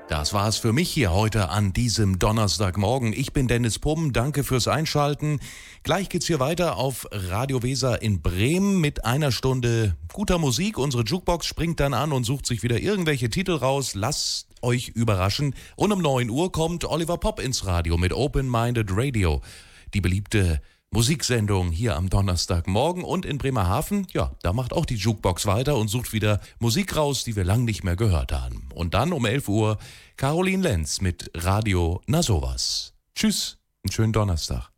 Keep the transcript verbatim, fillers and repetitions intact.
Das war's für mich hier heute an diesem Donnerstagmorgen. Ich bin Dennis Pumm, danke fürs Einschalten. Gleich geht's hier weiter auf Radio Weser in Bremen mit einer Stunde guter Musik. Unsere Jukebox springt dann an und sucht sich wieder irgendwelche Titel raus. Lasst euch überraschen. Und um neun Uhr kommt Oliver Popp ins Radio mit Open Minded Radio. Die beliebte Musiksendung hier am Donnerstagmorgen. Und in Bremerhaven, ja, da macht auch die Jukebox weiter und sucht wieder Musik raus, die wir lang nicht mehr gehört haben. Und dann um elf Uhr Caroline Lenz mit Radio Na sowas. Tschüss, einen schönen Donnerstag.